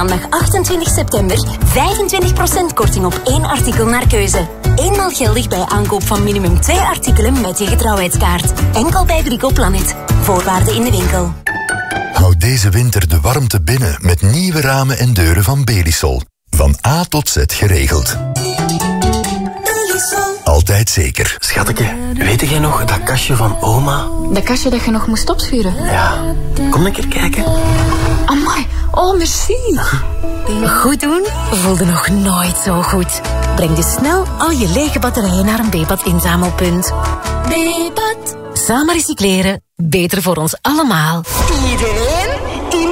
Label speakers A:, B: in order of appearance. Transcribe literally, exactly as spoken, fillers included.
A: maandag achtentwintig september vijfentwintig procent korting op één artikel naar keuze. Eenmaal geldig bij aankoop van minimum twee artikelen met je getrouwheidskaart. Enkel bij Brico Planet. Voorwaarden in de winkel.
B: Houd deze winter de warmte binnen met nieuwe ramen en deuren van Belisol. Van A tot Z geregeld. Altijd zeker.
C: Schateke, weet jij nog dat kastje van oma?
D: Dat kastje dat je nog moest opschuren?
C: Ja, kom een keer kijken.
D: Amai, oh merci.
E: Goed doen voelde nog nooit zo goed. Breng dus snel al je lege batterijen naar een B-pad inzamelpunt. B-pad. Samen recycleren, beter voor ons allemaal.
A: Iedereen